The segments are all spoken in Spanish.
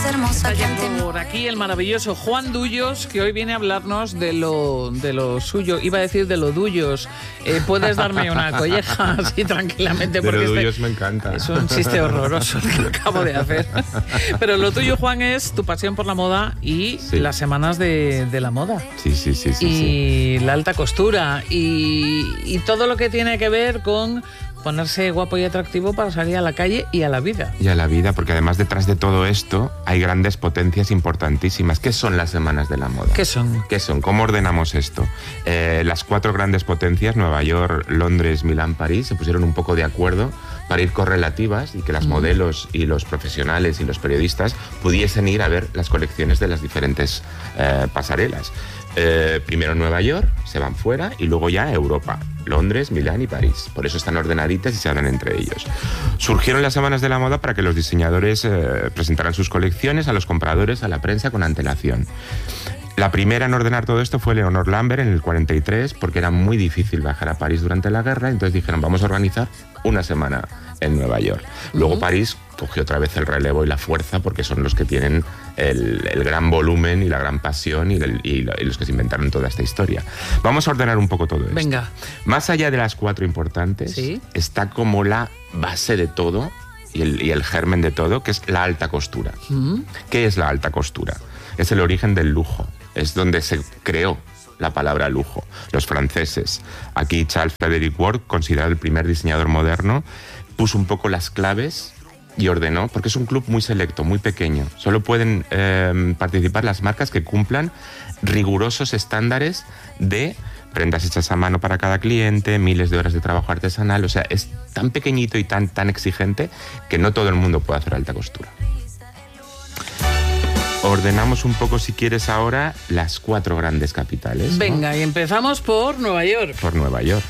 más hermosa que Por aquí el maravilloso Juan Dullos, que hoy viene a hablarnos de lo suyo. Iba a decir de lo Dullos. ¿Puedes darme una colleja así tranquilamente? De Porque lo Dullos me encanta. es un chiste horroroso el que acabo de hacer. Pero lo tuyo, Juan, es tu pasión por la moda y las semanas de la moda. Sí. Y la alta costura y todo lo que tiene que ver con ponerse guapo y atractivo para salir a la calle y a la vida. Y a la vida, porque además detrás de todo esto hay grandes potencias importantísimas. ¿Qué son las semanas de la moda? ¿Qué son? ¿Cómo ordenamos esto? Las 4 grandes potencias, Nueva York, Londres, Milán, París, se pusieron un poco de acuerdo para ir correlativas y que las modelos y los profesionales y los periodistas pudiesen ir a ver las colecciones de las diferentes pasarelas. Primero Nueva York, se van fuera, y luego ya Europa, Londres, Milán y París. Por eso están ordenaditas y se hablan entre ellos. Surgieron las semanas de la moda para que los diseñadores presentaran sus colecciones a los compradores, a la prensa, con antelación. La primera en ordenar todo esto fue Leonor Lambert en el 43, porque era muy difícil viajar a París durante la guerra, entonces dijeron, vamos a organizar una semana en Nueva York. Luego París cogió otra vez el relevo y la fuerza, porque son los que tienen el gran volumen y la gran pasión y los que se inventaron toda esta historia. Vamos a ordenar un poco todo esto. Venga. Más allá de las 4 importantes, está como la base de todo y el germen de todo, que es la alta costura. ¿Qué es la alta costura? Es el origen del lujo. Es donde se creó la palabra lujo. Los franceses. Aquí Charles Frederick Ward, considerado el primer diseñador moderno, puso un poco las claves y ordenó, porque es un club muy selecto, muy pequeño. Solo pueden participar las marcas que cumplan rigurosos estándares de prendas hechas a mano para cada cliente, miles de horas de trabajo artesanal. O sea, es tan pequeñito y tan exigente que no todo el mundo puede hacer alta costura. Ordenamos un poco, si quieres, ahora las 4 grandes capitales. Venga, ¿no? Y empezamos por Nueva York. Por Nueva York.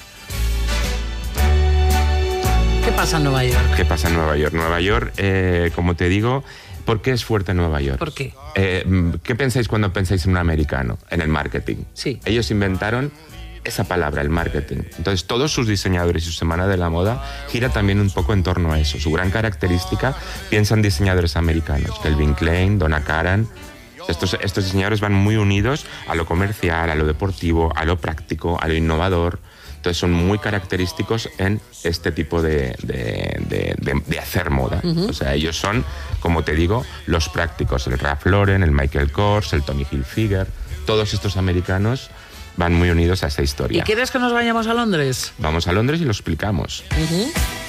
¿Qué pasa en Nueva York? ¿Qué pasa en Nueva York? Nueva York, como te digo, ¿por qué es fuerte Nueva York? ¿Por qué? ¿Qué pensáis cuando pensáis en un americano? En el marketing. Sí. Ellos inventaron esa palabra, el marketing. Entonces, todos sus diseñadores y su semana de la moda gira también un poco en torno a eso. Su gran característica, piensa en diseñadores americanos, Calvin Klein, Donna Karan. Estos diseñadores van muy unidos a lo comercial, a lo deportivo, a lo práctico, a lo innovador. Entonces, son muy característicos en este tipo de hacer moda. O sea, ellos son, como te digo, los prácticos. El Ralph Lauren, el Michael Kors, el Tommy Hilfiger. Todos estos americanos van muy unidos a esa historia. ¿Y quieres que nos vayamos a Londres? Vamos a Londres y lo explicamos.